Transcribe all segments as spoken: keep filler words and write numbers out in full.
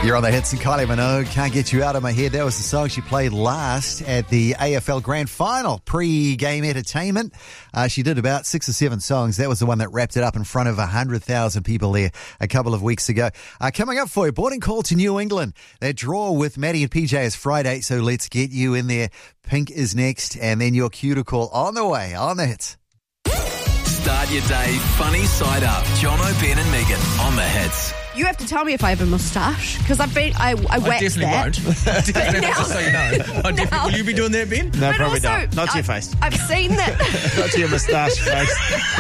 You're on the hits, and Kylie Minogue, Can't Get You Out of My Head. That was the song she played last at the A F L Grand Final, pre-game entertainment. Uh, she did about six or seven songs. That was the one that wrapped it up in front of one hundred thousand people there a couple of weeks ago. Uh, coming up for you, boarding call to New England. That draw with Maddie and P J is Friday, so let's get you in there. Pink is next, and then your cue to call on the way on the hits. Start your day funny side up. Jono, Ben and Megan on the hits. You have to tell me if I have a moustache, because I've been, I, I waxed I definitely that. won't. definitely now, just so you know. I definitely, now, will you be doing that, Ben? No, but probably also, not. Not to your I, face. I've seen that. Not to your moustache face.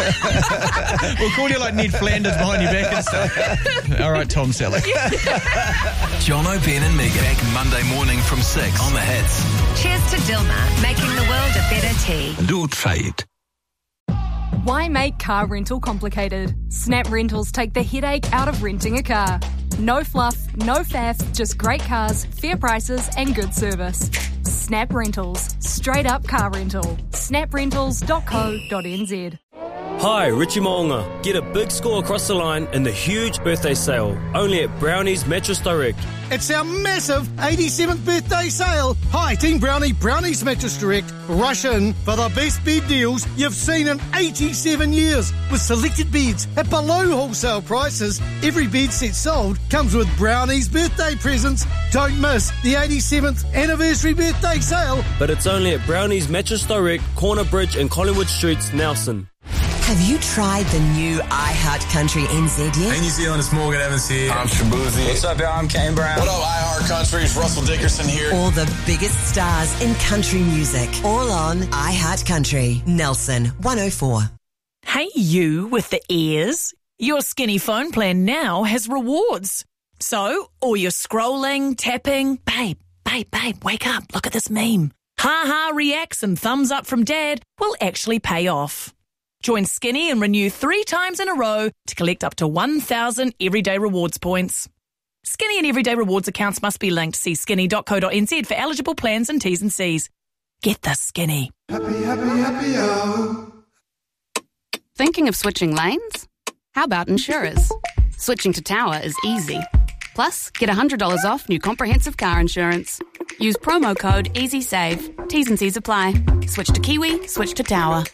We'll call you like Ned Flanders behind your back and stuff. All right, Tom Selleck. Jono, Ben and Megan back Monday morning from six on the hits. Cheers to Dilmah, making the world a better tea. Do trade. Why make car rental complicated? Snap Rentals take the headache out of renting a car. No fluff, no faff, just great cars, fair prices and good service. Snap Rentals. Straight up car rental. snap rentals dot co dot n z. Hi, Richie Mo'unga. Get a big score across the line in the huge birthday sale, only at Brownie's Mattress Direct. It's our massive eighty-seventh birthday sale. Hi, Team Brownie, Brownie's Mattress Direct. Rush in for the best bed deals you've seen in eighty-seven years. With selected beds at below wholesale prices, every bed set sold comes with Brownie's birthday presents. Don't miss the eighty-seventh anniversary birthday sale. But it's only at Brownie's Mattress Direct, Corner Bridge and Collingwood Streets, Nelson. Have you tried the new iHeart Country N Z yet? Hey New Zealand, it's Morgan Evans here. I'm Shabuzi. What's up, y'all? I'm Kane Brown. What up, iHeart Country? It's Russell Dickerson here. All the biggest stars in country music. All on iHeart Country. Nelson, one oh four. Hey you with the ears. Your Skinny phone plan now has rewards. So, all your scrolling, tapping, babe, babe, babe, wake up, look at this meme. Ha-ha reacts and thumbs up from dad will actually pay off. Join Skinny and renew three times in a row to collect up to one thousand Everyday Rewards points. Skinny and Everyday Rewards accounts must be linked. See skinny dot co dot n z for eligible plans and T's and C's. Get the Skinny. Happy, happy, happy, oh. Thinking of switching lanes? How about insurers? Switching to Tower is easy. Plus, get one hundred dollars off new comprehensive car insurance. Use promo code EasySave. T's and C's apply. Switch to Kiwi, switch to Tower.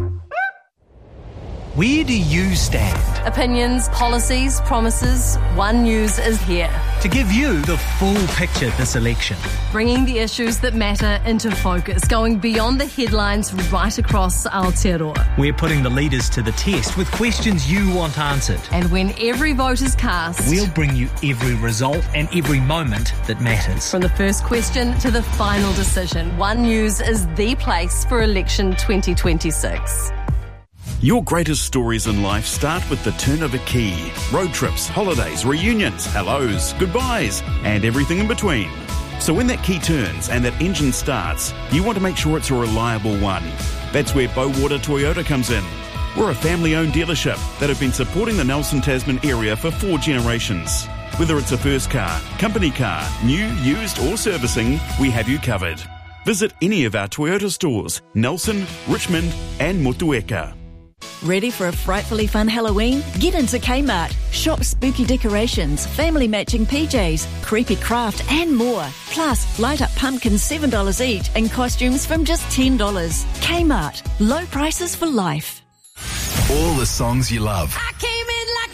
Where do you stand? Opinions, policies, promises, One News is here. To give you the full picture this election. Bringing the issues that matter into focus, going beyond the headlines right across Aotearoa. We're putting the leaders to the test with questions you want answered. And when every vote is cast, we'll bring you every result and every moment that matters. From the first question to the final decision, One News is the place for election twenty twenty-six. Your greatest stories in life start with the turn of a key. Road trips, holidays, reunions, hellos, goodbyes, and everything in between. So when that key turns and that engine starts, you want to make sure it's a reliable one. That's where Bowater Toyota comes in. We're a family-owned dealership that have been supporting the Nelson Tasman area for four generations. Whether it's a first car, company car, new, used or servicing, we have you covered. Visit any of our Toyota stores, Nelson, Richmond and Motueka. Ready for a frightfully fun Halloween? Get into Kmart. Shop spooky decorations, family matching P Js, creepy craft and more. Plus, light up pumpkins seven dollars each and costumes from just ten dollars. Kmart. Low prices for life. All the songs you love. I came in like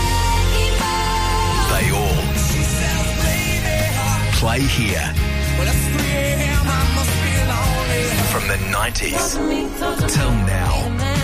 a They all play here. From the nineties till now.